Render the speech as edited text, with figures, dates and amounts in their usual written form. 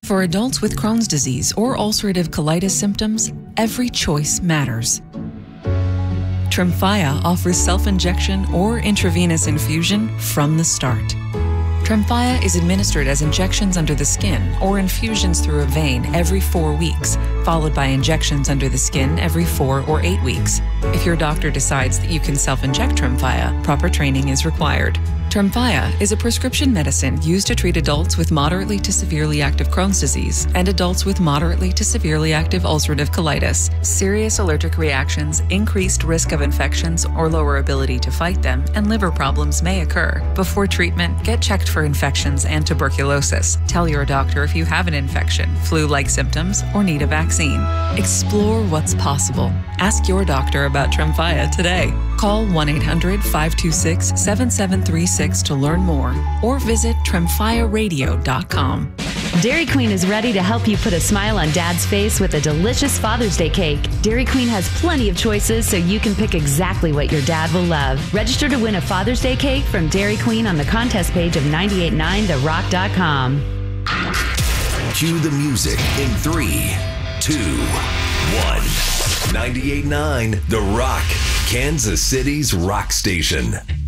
For adults with Crohn's disease or ulcerative colitis symptoms, every choice matters. Tremfya offers self-injection or intravenous infusion from the start. Tremfya is administered as injections under the skin or infusions through a vein every 4 weeks, followed by injections under the skin every 4 or 8 weeks. If your doctor decides that you can self-inject Tremfya, proper training is required. Tremfya is a prescription medicine used to treat adults with moderately to severely active Crohn's disease and adults with moderately to severely active ulcerative colitis. Serious allergic reactions, increased risk of infections or lower ability to fight them, and liver problems may occur. Before treatment, get checked for infections and tuberculosis. Tell your doctor if you have an infection, flu-like symptoms, or need a vaccine. Explore what's possible. Ask your doctor about Tremfya today. Call 1-800-526-7736 to learn more or visit tremfyaradio.com. Dairy Queen is ready to help you put a smile on Dad's face with a delicious Father's Day cake. Dairy Queen has plenty of choices so you can pick exactly what your dad will love. Register to win a Father's Day cake from Dairy Queen on the contest page of 989therock.com. Cue the music in 3, 2, 1. 98.9 The Rock, Kansas City's rock station.